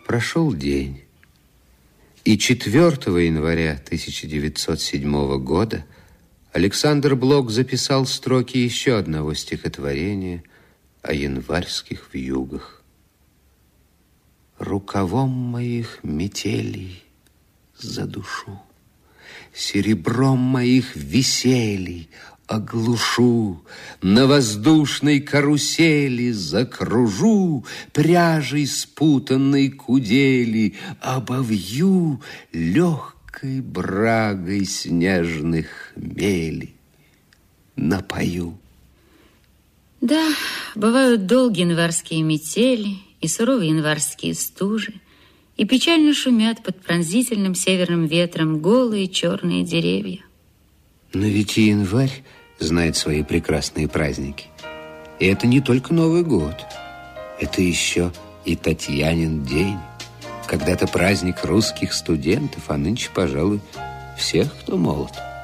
Прошел день, и 4 января 1907 года Александр Блок записал строки еще одного стихотворения о январских вьюгах. Рукавом моих метелей задушу, серебром моих веселий оглушу, на воздушной карусели закружу, пряжей спутанной кудели обовью, легкой брагой снежных хмелей напою. Да, бывают долгие январские метели и суровые январские стужи, и печально шумят под пронзительным северным ветром голые черные деревья. Но ведь и январь знает свои прекрасные праздники. И это не только Новый год. Это еще и Татьянин день. Когда-то праздник русских студентов, а нынче, пожалуй, всех, кто молод.